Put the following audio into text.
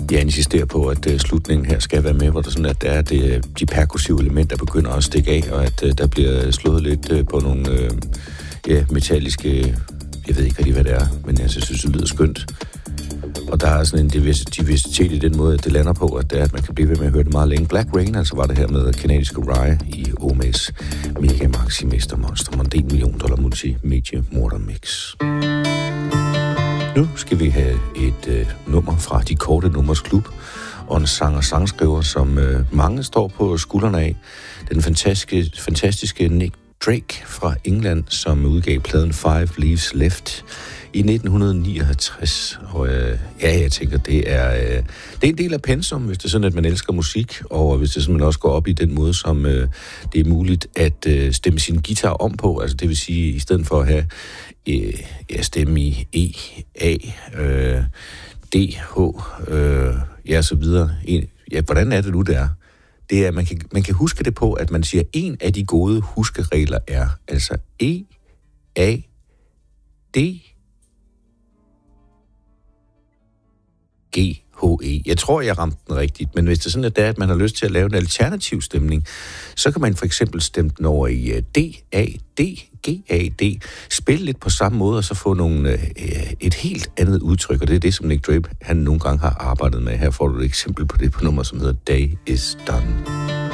Jeg insisterer på, at slutningen her skal være med, hvor der sådan, at der er de perkussive elementer begynder at stikke af, og at der bliver slået lidt på nogle metalliske, jeg ved ikke rigtig, hvad det er, men jeg synes, det lyder skønt. Og der er sådan en diversitet i den måde, at det lander på, at man kan blive ved med at høre det meget længe. Black Rain, altså var det her med kanadiske Rye i Omes Mega Maxi Mester Monster Mondel $1 million multimedie morder mix. Nu skal vi have et nummer fra De Korte Nummers Klub, og en sangskriver, som mange står på skuldrene af. Den fantastiske Nick Drake fra England, som udgav pladen Five Leaves Left i 1959. Og jeg tænker, det er en del af pensum, hvis det er sådan, at man elsker musik, og hvis det simpelthen også går op i den måde, som det er muligt at stemme sin guitar om på. Altså det vil sige, i stedet for at have stemme i E, A, D, H, så videre. Hvordan er det nu, det er? Det er, man kan huske det på, at man siger, en af de gode huskeregler er altså E, A, D, G, H, E. Jeg tror, jeg ramte den rigtigt, men hvis det er sådan, at man har lyst til at lave en alternativ stemning, så kan man for eksempel stemme den over i D, A, D, G, A, D. Spille lidt på samme måde, og så få et helt andet udtryk, og det er det, som Nick Drake, han nogle gange har arbejdet med. Her får du et eksempel på det på nummer, som hedder Day is Done.